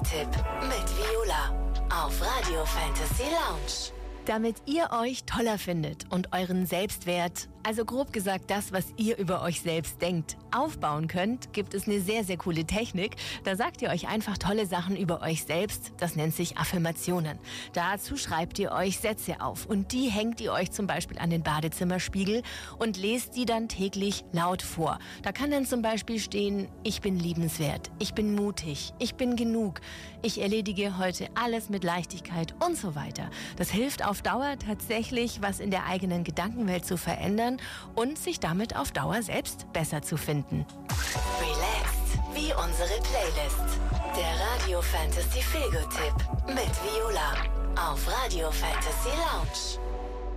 Feelgood-Tipp mit Viola auf Radio Fantasy Lounge. Damit ihr euch toller findet und euren Selbstwert, also grob gesagt das, was ihr über euch selbst denkt, aufbauen könnt, gibt es eine sehr, sehr coole Technik. Da sagt ihr euch einfach tolle Sachen über euch selbst. Das nennt sich Affirmationen. Dazu schreibt ihr euch Sätze auf und die hängt ihr euch zum Beispiel an den Badezimmerspiegel und lest die dann täglich laut vor. Da kann dann zum Beispiel stehen: Ich bin liebenswert, ich bin mutig, ich bin genug, ich erledige heute alles mit Leichtigkeit und so weiter. Das hilft auf Dauer tatsächlich, was in der eigenen Gedankenwelt zu verändern und sich damit auf Dauer selbst besser zu finden. Relaxed wie unsere Playlist. Der Radio Fantasy Feelgood-Tipp mit Viola auf Radio Fantasy Lounge.